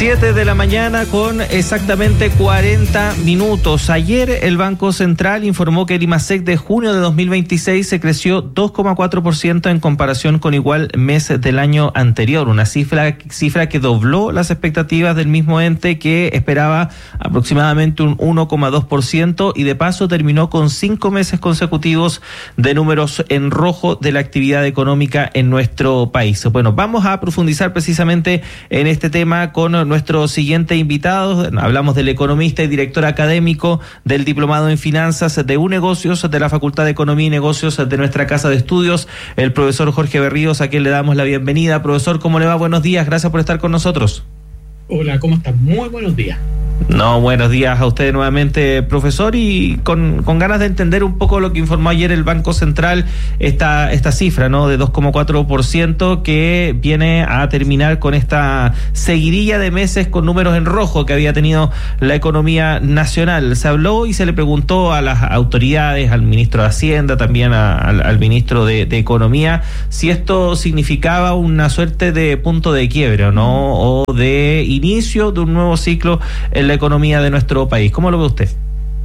7 de la mañana con exactamente 40 minutos. Ayer el Banco Central informó que el IMASEC de junio de 2026 se creció 2,4% en comparación con igual mes del año anterior, una cifra que dobló las expectativas del mismo ente, que esperaba aproximadamente un 1,2%, y de paso terminó con 5 meses consecutivos de números en rojo de la actividad económica en nuestro país. Bueno, vamos a profundizar precisamente en este tema con nuestro siguiente invitado. Hablamos del economista y director académico del Diplomado en Finanzas de UNegocios de la Facultad de Economía y Negocios de nuestra Casa de Estudios, el profesor Jorge Berríos, a quien le damos la bienvenida. Profesor, ¿cómo le va? Buenos días, gracias por estar con nosotros. Hola, ¿cómo estás? Muy buenos días. No, buenos días a usted nuevamente, profesor, y con ganas de entender un poco lo que informó ayer el Banco Central, esta cifra, ¿no?, de 2,4%, que viene a terminar con esta seguidilla de meses con números en rojo que había tenido la economía nacional. Se habló y se le preguntó a las autoridades, al ministro de Hacienda, también al ministro de Economía, si esto significaba una suerte de punto de quiebre, ¿no?, o de inicio de un nuevo ciclo en la economía de nuestro país. ¿Cómo lo ve usted?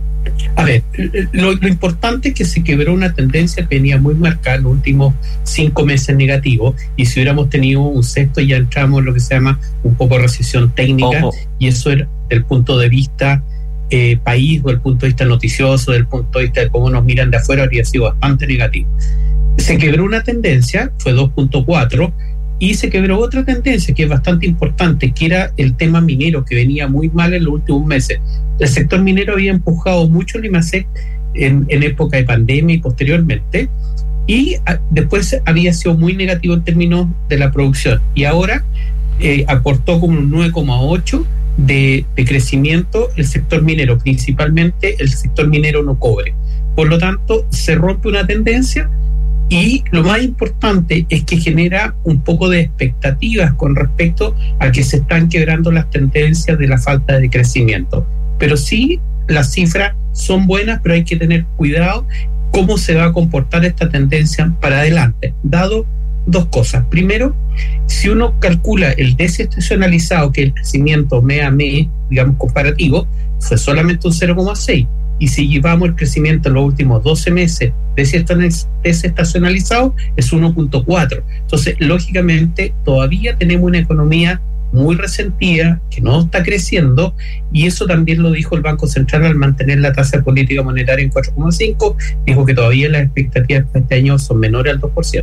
A ver, lo importante es que se quebró una tendencia que venía muy marcada en los últimos 5 meses negativos, y si hubiéramos tenido un sexto ya entramos en lo que se llama un poco de recesión técnica. Y eso era del punto de vista país, o del punto de vista noticioso, del punto de vista de cómo nos miran de afuera, habría sido bastante negativo. Se quebró una tendencia, fue 2,4%, y se quebró otra tendencia que es bastante importante, que era el tema minero, que venía muy mal en los últimos meses. El sector minero había empujado mucho el IMASEC en época de pandemia y posteriormente, y después había sido muy negativo en términos de la producción, y ahora aportó como un 9,8% de crecimiento el sector minero, principalmente el sector minero no cobre. Por lo tanto, se rompe una tendencia. Y lo más importante es que genera un poco de expectativas con respecto a que se están quebrando las tendencias de la falta de crecimiento. Pero sí, las cifras son buenas, pero hay que tener cuidado cómo se va a comportar esta tendencia para adelante, dado dos cosas. Primero, si uno calcula el desestacionalizado, que es el crecimiento mes a mes, digamos, comparativo, fue solamente un 0,6%. Y si llevamos el crecimiento en los últimos 12 meses desestacionalizado, es 1,4%. Entonces, lógicamente, todavía tenemos una economía muy resentida, que no está creciendo, y eso también lo dijo el Banco Central al mantener la tasa de política monetaria en 4,5%, dijo que todavía las expectativas para este año son menores al 2%.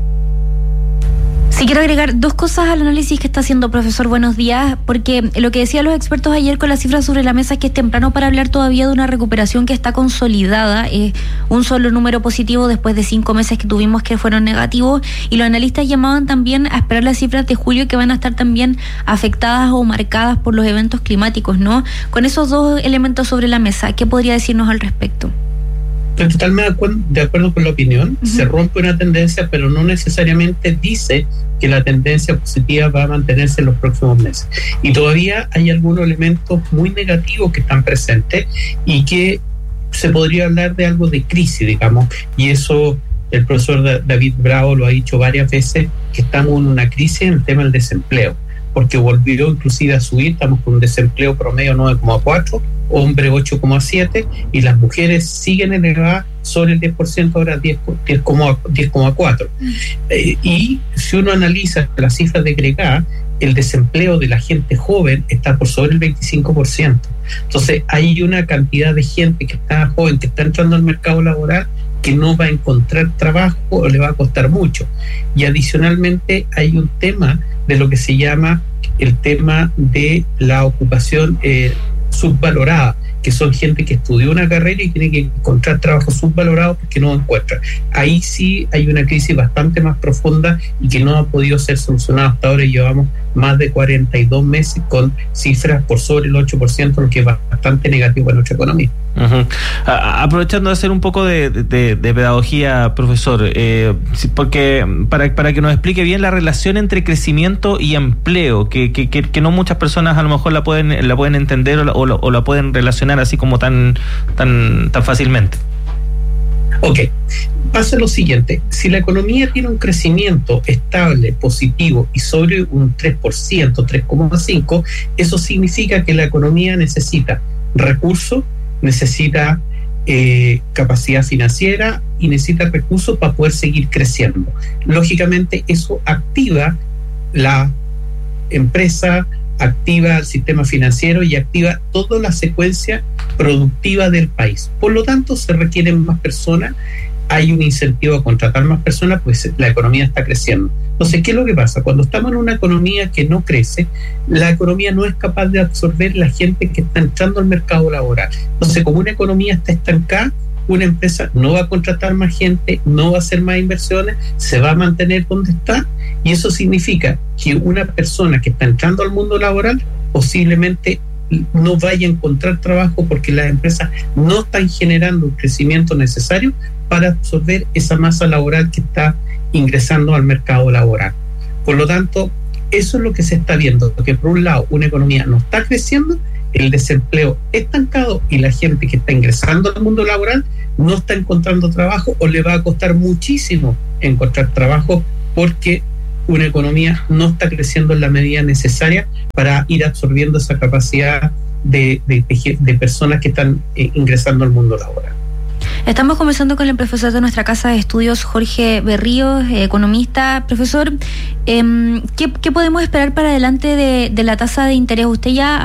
Sí, quiero agregar dos cosas al análisis que está haciendo, profesor. Buenos días, porque lo que decían los expertos ayer con las cifras sobre la mesa es que es temprano para hablar todavía de una recuperación que está consolidada. Un solo número positivo después de 5 meses que tuvimos que fueron negativos, y los analistas llamaban también a esperar las cifras de julio, que van a estar también afectadas o marcadas por los eventos climáticos, ¿no? Con esos dos elementos sobre la mesa, ¿qué podría decirnos al respecto? Estoy totalmente de acuerdo con la opinión. Se rompe una tendencia, pero no necesariamente dice que la tendencia positiva va a mantenerse en los próximos meses. Y todavía hay algunos elementos muy negativos que están presentes y que se podría hablar de algo de crisis, digamos, y eso el profesor David Bravo lo ha dicho varias veces, que estamos en una crisis en el tema del desempleo, porque volvió inclusive a subir. Estamos con un desempleo promedio 9,4%, hombre 8,7%, y las mujeres siguen elevadas sobre el 10%, ahora 10,4%. Y si uno analiza las cifras de agregada, el desempleo de la gente joven está por sobre el 25%. Entonces hay una cantidad de gente que está joven, que está entrando al mercado laboral, que no va a encontrar trabajo o le va a costar mucho. Y adicionalmente hay un tema de lo que se llama el tema de la ocupación subvalorada, que son gente que estudió una carrera y tiene que encontrar trabajo subvalorado porque no lo encuentra. Ahí sí hay una crisis bastante más profunda y que no ha podido ser solucionada hasta ahora, y llevamos más de 42 meses con cifras por sobre el 8%, lo que es bastante negativo en nuestra economía. Aprovechando de hacer un poco de pedagogía, profesor, porque para que nos explique bien la relación entre crecimiento y empleo, que no muchas personas a lo mejor la pueden entender o la pueden relacionar así como tan fácilmente. Ok, pasa lo siguiente, si la economía tiene un crecimiento estable, positivo y sobre un 3%, 3,5%, eso significa que la economía necesita recursos, necesita capacidad financiera y necesita recursos para poder seguir creciendo. Lógicamente eso activa la empresa, activa el sistema financiero y activa toda la secuencia productiva del país. Por lo tanto, se requieren más personas, hay un incentivo a contratar más personas, pues la economía está creciendo. Entonces, ¿qué es lo que pasa? Cuando estamos en una economía que no crece, la economía no es capaz de absorber la gente que está entrando al mercado laboral. Entonces, como una economía está estancada, una empresa no va a contratar más gente, no va a hacer más inversiones, se va a mantener donde está, y eso significa que una persona que está entrando al mundo laboral posiblemente no vaya a encontrar trabajo porque las empresas no están generando un crecimiento necesario para absorber esa masa laboral que está ingresando al mercado laboral. Por lo tanto, eso es lo que se está viendo, que por un lado una economía no está creciendo, el desempleo estancado y la gente que está ingresando al mundo laboral no está encontrando trabajo o le va a costar muchísimo encontrar trabajo porque una economía no está creciendo en la medida necesaria para ir absorbiendo esa capacidad de personas que están ingresando al mundo laboral. Estamos conversando con el profesor de nuestra casa de estudios, Jorge Berríos, economista. Profesor, ¿qué podemos esperar para adelante de la tasa de interés? Usted ya